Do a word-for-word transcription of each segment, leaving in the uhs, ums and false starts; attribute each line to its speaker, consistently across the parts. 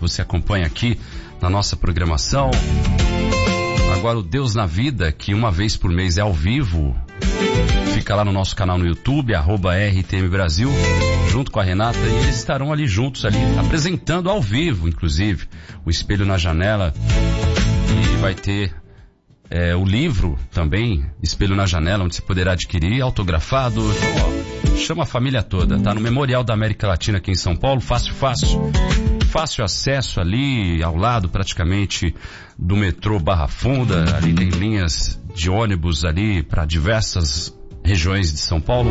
Speaker 1: você acompanha aqui na nossa programação. Agora o Deus na Vida, que uma vez por mês é ao vivo, fica lá no nosso canal no YouTube, arroba R T M Brasil, junto com a Renata, e eles estarão ali juntos, ali, apresentando ao vivo, inclusive, o Espelho na Janela, e vai ter é, o livro também, Espelho na Janela, onde você poderá adquirir, autografado. Então, ó, chama a família toda, tá no Memorial da América Latina aqui em São Paulo, fácil, fácil. Fácil acesso ali, ao lado praticamente do metrô Barra Funda, ali tem linhas de ônibus ali para diversas regiões de São Paulo,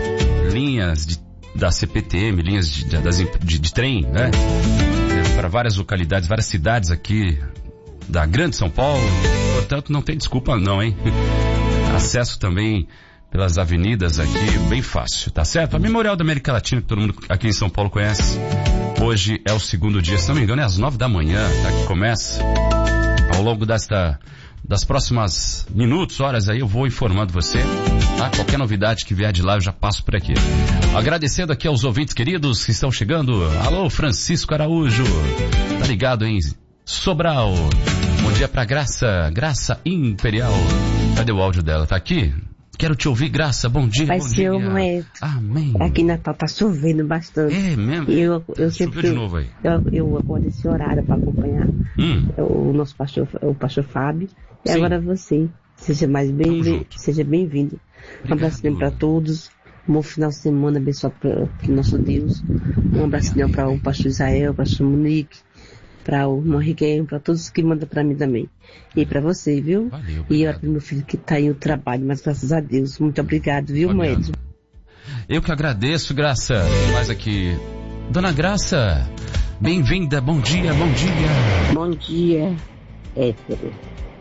Speaker 1: linhas de, da C P T M, linhas de, de, de, de trem, né? Para várias localidades, várias cidades aqui da Grande São Paulo, portanto não tem desculpa não, hein? Acesso também pelas avenidas aqui, bem fácil, tá certo? A Memorial da América Latina, que todo mundo aqui em São Paulo conhece, hoje é o segundo dia, se não me engano é às nove da manhã, tá? Que começa. Ao longo desta, das próximas minutos, horas aí, eu vou informando você, tá? Qualquer novidade que vier de lá, eu já passo por aqui. Agradecendo aqui aos ouvintes queridos que estão chegando. Alô, Francisco Araújo, tá ligado, hein? Sobral, bom dia pra Graça, Graça Imperial. Cadê o áudio dela? Tá aqui? Quero te ouvir, Graça. Bom dia,
Speaker 2: Vai
Speaker 1: bom
Speaker 2: ser
Speaker 1: dia.
Speaker 2: um momento.
Speaker 1: Amém.
Speaker 2: Aqui em Natal tá chovendo bastante.
Speaker 1: É mesmo?
Speaker 2: Eu, eu sempre,
Speaker 1: de novo aí.
Speaker 2: Eu, eu acordo esse horário para acompanhar
Speaker 1: hum.
Speaker 2: o nosso pastor, o pastor Fábio. E
Speaker 1: Sim.
Speaker 2: agora você. Seja mais bem-vindo. Seja bem-vindo. Um abraço para todos. Um bom final de semana abençoado para nosso Deus. Um abraço para o pastor Israel, pastor Monique, para o irmão Riquelme, para todos que mandam para mim também. E para você, viu?
Speaker 1: Valeu,
Speaker 2: e eu para meu filho que tá aí o trabalho, mas graças a Deus. Muito obrigado, viu, Moedo?
Speaker 1: Eu que agradeço, Graça. Mais aqui. Dona Graça, bem-vinda. Bom dia, bom dia.
Speaker 3: Bom dia, hétero.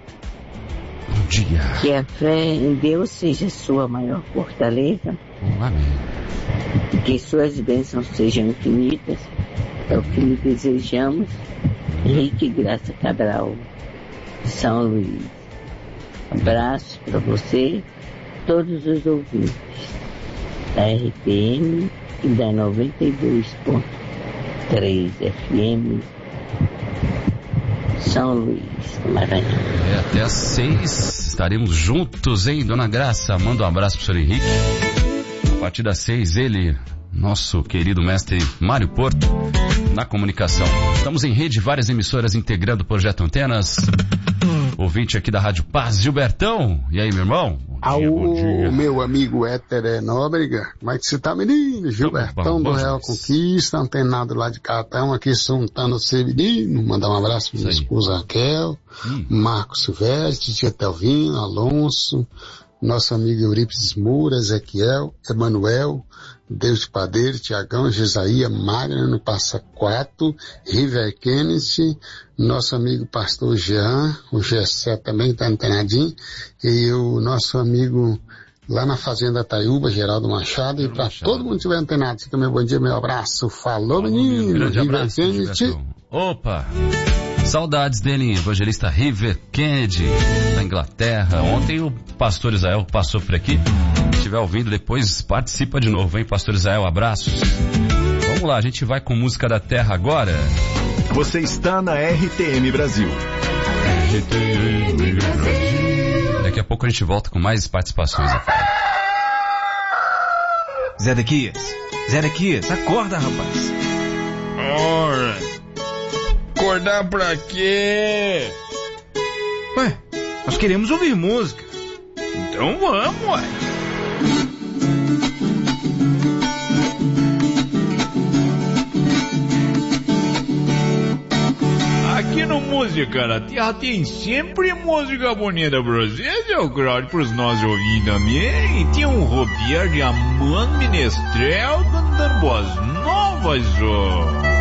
Speaker 1: Bom dia.
Speaker 3: Que a fé em Deus seja sua maior fortaleza.
Speaker 1: Oh, amém.
Speaker 3: Que suas bênçãos sejam infinitas. É o que lhe desejamos. Henrique Graça Cabral, São Luís. Abraço para você, todos os ouvintes da R T M e da noventa e dois ponto três F M, São Luís, Maranhão.
Speaker 1: É, até às seis estaremos juntos, hein, Dona Graça? Manda um abraço pro senhor Henrique. A partir das seis, ele, nosso querido mestre Mário Porto, na comunicação. Estamos em rede, várias emissoras integrando o Projeto Antenas. Ouvinte aqui da Rádio Paz, Gilbertão. E aí, meu irmão?
Speaker 4: Bom dia, bom dia. Meu amigo Éter Nóbrega. Como é que você tá, menino? Gilbertão do Real Conquista, antenado lá de Catão, aqui juntando você, menino. Mandar um abraço pra minha esposa Raquel, hum. Marcos Silvestre, tia Telvino, Alonso, nosso amigo Eurípides Moura, Ezequiel, Emanuel, Deus de Padeiro, Tiagão, Jesaía, Magna, no Passa Quatro, River Kennedy, nosso amigo pastor Jean, o Gessé também está antenadinho, e o nosso amigo lá na Fazenda Taiúba, Geraldo Machado, e para todo mundo que estiver antenado, fica meu bom dia, meu abraço, falou, falou menino,
Speaker 1: grande
Speaker 4: River
Speaker 1: abraço,
Speaker 4: Kennedy.
Speaker 1: Opa! Saudades dele, evangelista River Kennedy, da Inglaterra. Ontem o pastor Israel passou por aqui. Se estiver ouvindo, depois participa de novo, hein, pastor Israel? Abraços. Vamos lá, a gente vai com música da terra agora.
Speaker 5: Você está na R T M Brasil.
Speaker 1: R T M Brasil. Daqui a pouco a gente volta com mais participações aqui.
Speaker 6: Zé Dequias, Zé Dequias, acorda, rapaz.
Speaker 7: Ora. Acordar pra quê?
Speaker 6: Ué, nós queremos ouvir música.
Speaker 7: Então vamos, ué. Aqui no Música da Terra tem sempre música bonita pra vocês, é claro, pros nossos ouvintes também. E tem um Robier de Amando Menestrel dando boas novas, ó.